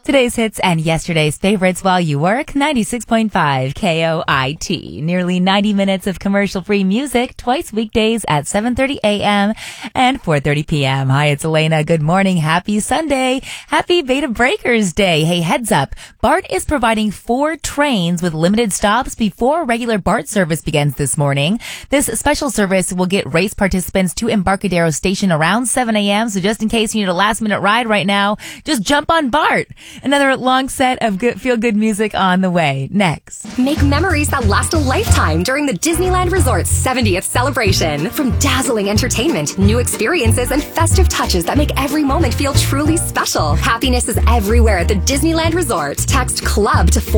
Today's hits and yesterday's favorites while you work. 96.5 KOIT. Nearly 90 minutes of commercial-free music twice weekdays at 7:30 a.m. and 4:30 p.m. Hi, it's Elena. Good morning. Happy Sunday. Happy Beta Breakers Day. Hey, heads up. BART is providing 4 trains with limited stops before regular BART service begins this morning. This special service will get race participants to Embarcadero Station around 7 a.m. So just in case you need a last-minute ride right now, just jump on BART. Another long set of feel-good music on the way. Next. Make memories that last a lifetime during the Disneyland Resort's 70th celebration. From dazzling entertainment, new experiences, and festive touches that make every moment feel truly special. Happiness is everywhere at the Disneyland Resort. Text CLUB to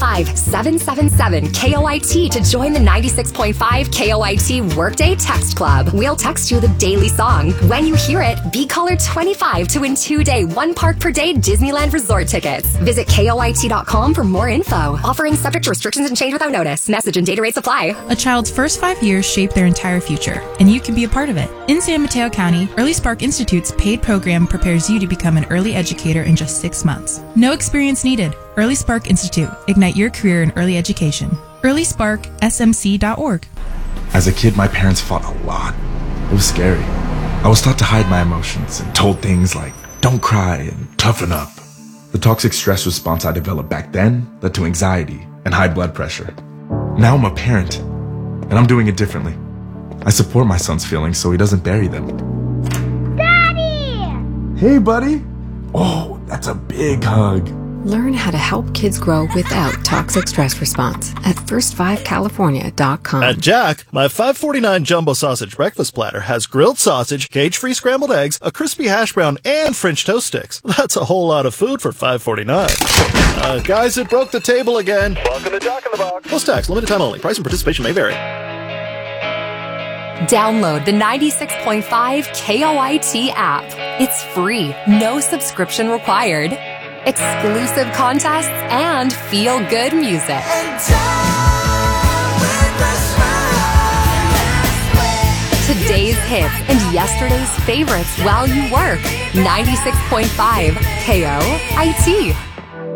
415-777-KOIT to join the 96.5 KOIT Workday Text Club. We'll text you the daily song. When you hear it, be caller 25 to win 2-day, 1 park per day Disneyland Resort tickets. Visit KOIT.com for more info. Offering subject to restrictions and change without notice. Message and data rates apply. A child's first 5 years shape their entire future, and you can be a part of it. In San Mateo County, Early Spark Institute's paid program prepares you to become an early educator in just 6 months. No experience needed. Early Spark Institute. Ignite your career in early education. EarlySparkSMC.org. As a kid, my parents fought a lot. It was scary. I was taught to hide my emotions and told things like, don't cry and toughen up. The toxic stress response I developed back then led to anxiety and high blood pressure. Now I'm a parent, and I'm doing it differently. I support my son's feelings so he doesn't bury them. Daddy! Hey, buddy. Oh, that's a big hug. Learn how to help kids grow without toxic stress response at first5california.com. At Jack, my $5.49 jumbo sausage breakfast platter has grilled sausage, cage-free scrambled eggs, a crispy hash brown, and French toast sticks. That's a whole lot of food for $5.49. Guys, it broke the table again. Welcome to Jack in the Box. Plus tax, limited time only. Price and participation may vary. Download the 96.5 KOIT app. It's free, no subscription required. Exclusive contests and feel-good music. Today's hits and yesterday's favorites while you work. 96.5 KOIT.